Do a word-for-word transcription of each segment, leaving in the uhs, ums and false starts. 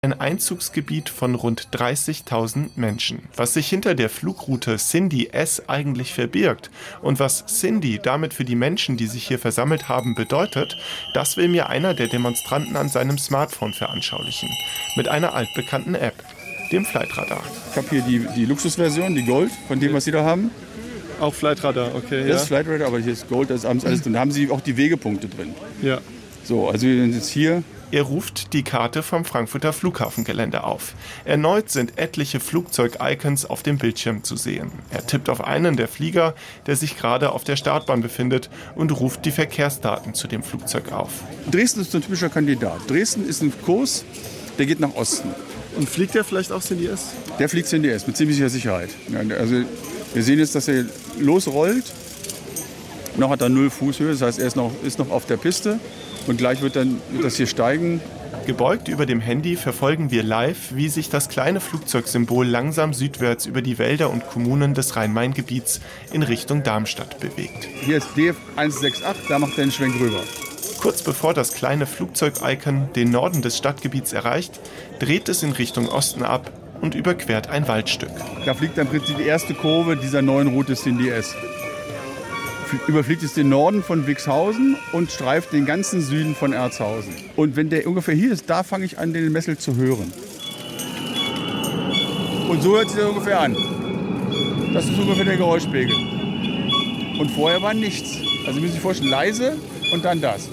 Ein Einzugsgebiet von rund dreißigtausend Menschen. Was sich hinter der Flugroute Cindy S eigentlich verbirgt und was Cindy damit für die Menschen, die sich hier versammelt haben, bedeutet, das will mir einer der Demonstranten an seinem Smartphone veranschaulichen. Mit einer altbekannten App, dem Flightradar. Ich habe hier die, die Luxusversion, die Gold, von dem, was Sie da haben. Auch Flightradar, okay. Das ja. ist Flightradar, aber hier ist Gold, da ist abends alles drin. Da haben Sie auch die Wegepunkte drin. Ja. So, also wir sind jetzt hier. Er ruft die Karte vom Frankfurter Flughafengelände auf. Erneut sind etliche Flugzeug-Icons auf dem Bildschirm zu sehen. Er tippt auf einen der Flieger, der sich gerade auf der Startbahn befindet, und ruft die Verkehrsdaten zu dem Flugzeug auf. Dresden ist ein typischer Kandidat. Dresden ist ein Kurs, der geht nach Osten. Und fliegt der vielleicht auch Cindy S? Der fliegt Cindy S mit ziemlicher Sicherheit. Ja, also wir sehen jetzt, dass er losrollt. Noch hat er null Fußhöhe, das heißt, er ist noch, ist noch auf der Piste. Und gleich wird dann wird das hier steigen. Gebeugt über dem Handy verfolgen wir live, wie sich das kleine Flugzeugsymbol langsam südwärts über die Wälder und Kommunen des Rhein-Main-Gebiets in Richtung Darmstadt bewegt. Hier ist D F eins sechs acht, da macht er einen Schwenk rüber. Kurz bevor das kleine Flugzeug-Icon den Norden des Stadtgebiets erreicht, dreht es in Richtung Osten ab und überquert ein Waldstück. Da fliegt dann im Prinzip die erste Kurve dieser neuen Route Cindy S. Überfliegt es den Norden von Wixhausen und streift den ganzen Süden von Erzhausen. Und wenn der ungefähr hier ist, da fange ich an, den Messel zu hören. Und so hört sich das ungefähr an. Das ist ungefähr der Geräuschpegel. Und vorher war nichts. Also Sie müssen sich vorstellen, leise und dann das.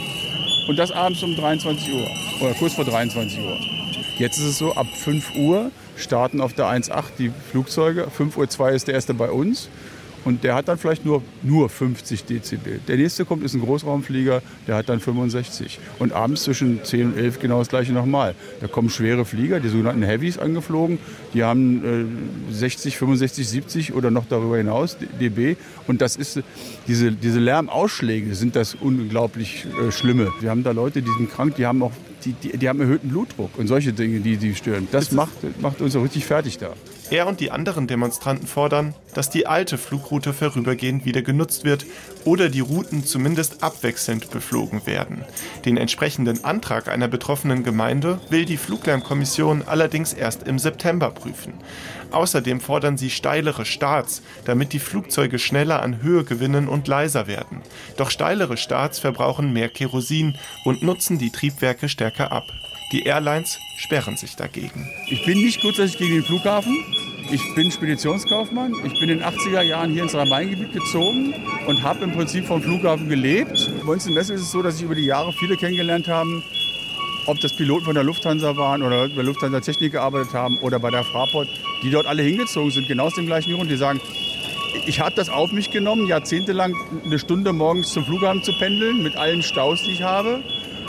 Und das abends um dreiundzwanzig Uhr oder kurz vor dreiundzwanzig Uhr. Jetzt ist es so, ab fünf Uhr starten auf der eins acht die Flugzeuge. fünf Uhr zwei ist der erste bei uns. Und der hat dann vielleicht nur, nur fünfzig Dezibel. Der nächste kommt, ist ein Großraumflieger, der hat dann fünfundsechzig. Und abends zwischen zehn und elf genau das gleiche nochmal. Da kommen schwere Flieger, die sogenannten Heavies, angeflogen. Die haben äh, sechzig, fünfundsechzig, siebzig oder noch darüber hinaus dB. Und das ist, diese, diese Lärmausschläge sind das unglaublich äh, Schlimme. Wir haben da Leute, die sind krank, die haben auch die, die, die haben erhöhten Blutdruck und solche Dinge, die die stören. Das macht, macht uns auch richtig fertig da. Er und die anderen Demonstranten fordern, dass die alte Flugroute vorübergehend wieder genutzt wird oder die Routen zumindest abwechselnd beflogen werden. Den entsprechenden Antrag einer betroffenen Gemeinde will die Fluglärmkommission allerdings erst im September prüfen. Außerdem fordern sie steilere Starts, damit die Flugzeuge schneller an Höhe gewinnen und leiser werden. Doch steilere Starts verbrauchen mehr Kerosin und nutzen die Triebwerke stärker ab. Die Airlines sperren sich dagegen. Ich bin nicht grundsätzlich gegen den Flughafen. Ich bin Speditionskaufmann. Ich bin in den achtziger Jahren hier ins Rhein-Main-Gebiet gezogen und habe im Prinzip vom Flughafen gelebt. Bei uns in Messel ist es so, dass sich über die Jahre viele kennengelernt haben, ob das Piloten von der Lufthansa waren oder bei der Lufthansa Technik gearbeitet haben oder bei der Fraport, die dort alle hingezogen sind, genau aus dem gleichen Grund. Die sagen, ich habe das auf mich genommen, jahrzehntelang eine Stunde morgens zum Flughafen zu pendeln, mit allen Staus, die ich habe.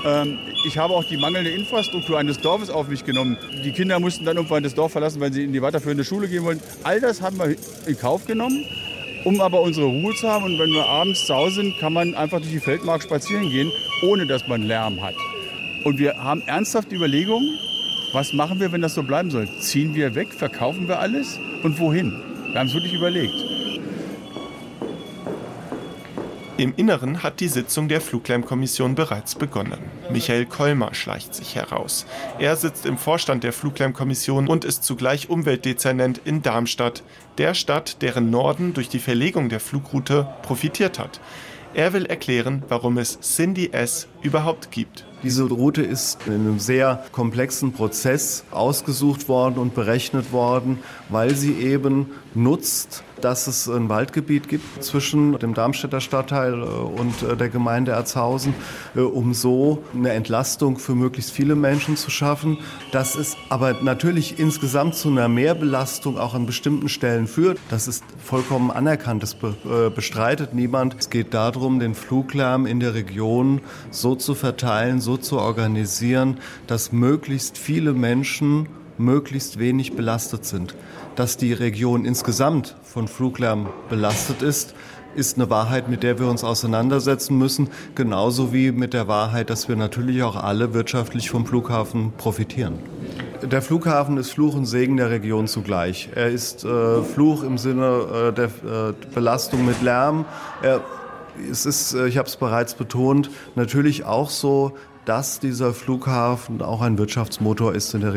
Ich habe auch die mangelnde Infrastruktur eines Dorfes auf mich genommen. Die Kinder mussten dann irgendwann das Dorf verlassen, weil sie in die weiterführende Schule gehen wollten. All das haben wir in Kauf genommen, um aber unsere Ruhe zu haben. Und wenn wir abends zu Hause sind, kann man einfach durch die Feldmark spazieren gehen, ohne dass man Lärm hat. Und wir haben ernsthaft die Überlegung, was machen wir, wenn das so bleiben soll? Ziehen wir weg, verkaufen wir alles und wohin? Wir haben es wirklich überlegt. Im Inneren hat die Sitzung der Fluglärmkommission bereits begonnen. Michael Kolmer schleicht sich heraus. Er sitzt im Vorstand der Fluglärmkommission und ist zugleich Umweltdezernent in Darmstadt, der Stadt, deren Norden durch die Verlegung der Flugroute profitiert hat. Er will erklären, warum es Cindy S überhaupt gibt. Diese Route ist in einem sehr komplexen Prozess ausgesucht worden und berechnet worden, weil sie eben nutzt, dass es ein Waldgebiet gibt zwischen dem Darmstädter Stadtteil und der Gemeinde Erzhausen, um so eine Entlastung für möglichst viele Menschen zu schaffen. Das ist aber natürlich insgesamt zu einer Mehrbelastung auch an bestimmten Stellen führt. Das ist vollkommen anerkannt, das bestreitet niemand. Es geht darum, den Fluglärm in der Region so zu verteilen, so zu organisieren, dass möglichst viele Menschen möglichst wenig belastet sind. Dass die Region insgesamt von Fluglärm belastet ist, ist eine Wahrheit, mit der wir uns auseinandersetzen müssen, genauso wie mit der Wahrheit, dass wir natürlich auch alle wirtschaftlich vom Flughafen profitieren. Der Flughafen ist Fluch und Segen der Region zugleich. Er ist äh, Fluch im Sinne äh, der äh, Belastung mit Lärm. Er, es ist, äh, ich habe es bereits betont, natürlich auch so, dass dieser Flughafen auch ein Wirtschaftsmotor ist in der